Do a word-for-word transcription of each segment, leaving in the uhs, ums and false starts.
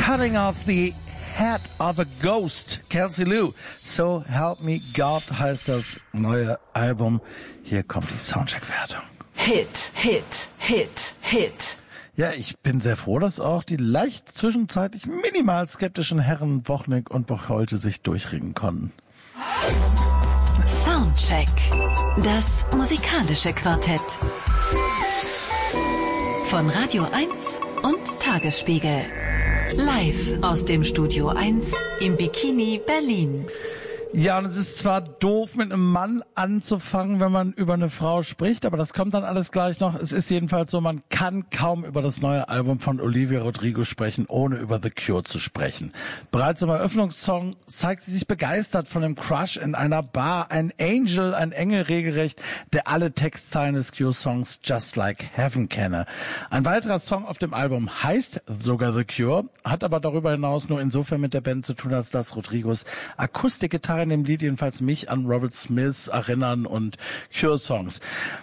Cutting off the head of a ghost, Kelsey Lou. So Help Me God heißt das neue Album. Hier kommt die Soundcheck-Wertung. Hit, Hit, Hit, Hit. Ja, ich bin sehr froh, dass auch die leicht zwischenzeitlich minimal skeptischen Herren Wochnick und Bocholte sich durchringen konnten. Soundcheck. Das musikalische Quartett. Von Radio eins und Tagesspiegel. Live aus dem Studio eins im Bikini Berlin. Ja, und es ist zwar doof, mit einem Mann anzufangen, wenn man über eine Frau spricht, aber das kommt dann alles gleich noch. Es ist jedenfalls so, man kann kaum über das neue Album von Olivia Rodrigo sprechen, ohne über The Cure zu sprechen. Bereits im Eröffnungssong zeigt sie sich begeistert von dem Crush in einer Bar. Ein Angel, ein Engel regelrecht, der alle Textzeilen des Cure-Songs Just Like Heaven kenne. Ein weiterer Song auf dem Album heißt sogar The Cure, hat aber darüber hinaus nur insofern mit der Band zu tun, als dass Rodrigos Akustikgitarre in dem Lied jedenfalls mich an Robert Smith erinnern und Cure-Songs.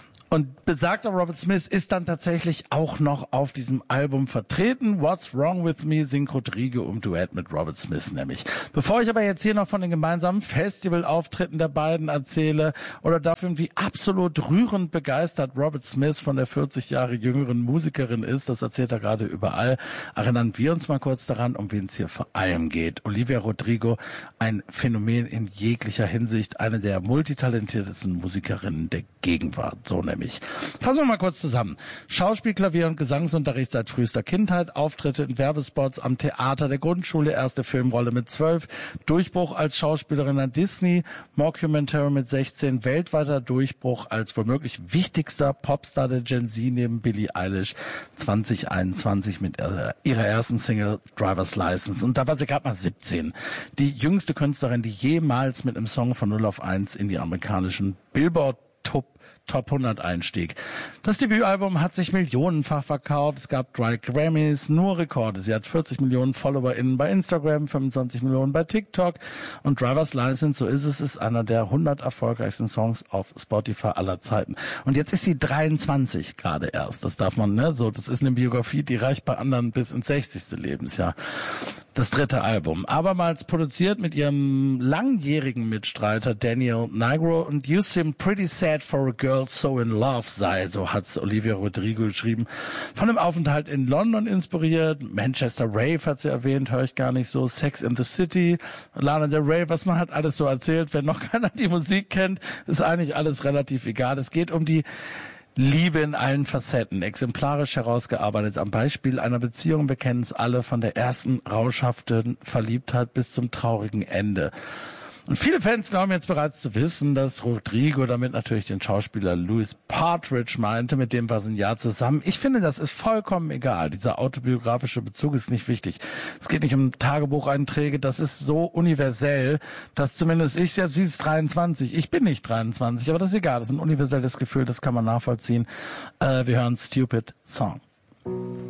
Und besagter Robert Smith ist dann tatsächlich auch noch auf diesem Album vertreten. What's Wrong With Me singt Rodrigo im Duett mit Robert Smith nämlich. Bevor ich aber jetzt hier noch von den gemeinsamen Festivalauftritten der beiden erzähle oder dafür, wie absolut rührend begeistert Robert Smith von der vierzig Jahre jüngeren Musikerin ist, das erzählt er gerade überall, erinnern wir uns mal kurz daran, um wen es hier vor allem geht. Olivia Rodrigo, ein Phänomen in jeglicher Hinsicht, eine der multitalentiertesten Musikerinnen der Gegenwart, so nämlich. Fassen wir mal kurz zusammen. Schauspiel, Klavier und Gesangsunterricht seit frühester Kindheit, Auftritte in Werbespots am Theater der Grundschule, erste Filmrolle mit zwölf, Durchbruch als Schauspielerin an Disney, Mockumentary mit sechzehn, weltweiter Durchbruch als womöglich wichtigster Popstar der Gen Z neben Billie Eilish zwanzig einundzwanzig mit ihrer ersten Single Driver's License. Und da war sie gerade mal siebzehn. Die jüngste Künstlerin, die jemals mit einem Song von null auf eins in die amerikanischen Billboard Top Top hundert einstieg. Das Debütalbum hat sich millionenfach verkauft. Es gab drei Grammys, nur Rekorde. Sie hat vierzig Millionen FollowerInnen bei Instagram, fünfundzwanzig Millionen bei TikTok. Und Driver's License, so ist es, ist einer der hundert erfolgreichsten Songs auf Spotify aller Zeiten. Und jetzt ist sie dreiundzwanzig gerade erst. Das darf man, ne, so, das ist eine Biografie, die reicht bei anderen bis ins sechzigste Lebensjahr. Das dritte Album. Abermals produziert mit ihrem langjährigen Mitstreiter Daniel Nigro und You Seem Pretty Sad for a Girl So in Love sei, so hat's Olivia Rodrigo geschrieben. Von dem Aufenthalt in London inspiriert, Manchester Rave hat sie erwähnt, höre ich gar nicht so, Sex in the City, Lana Del Rey, was man halt alles so erzählt, wenn noch keiner die Musik kennt, ist eigentlich alles relativ egal. Es geht um die Liebe in allen Facetten, exemplarisch herausgearbeitet am Beispiel einer Beziehung, wir kennen es alle, von der ersten rauschhaften Verliebtheit bis zum traurigen Ende. Und viele Fans glauben jetzt bereits zu wissen, dass Rodrigo damit natürlich den Schauspieler Louis Partridge meinte, mit dem war sie ein Jahr zusammen. Ich finde, das ist vollkommen egal. Dieser autobiografische Bezug ist nicht wichtig. Es geht nicht um Tagebucheinträge, das ist so universell, dass zumindest ich, ja, sie ist dreiundzwanzig, ich bin nicht dreiundzwanzig, aber das ist egal, das ist ein universelles Gefühl, das kann man nachvollziehen. Äh, wir hören Stupid Song.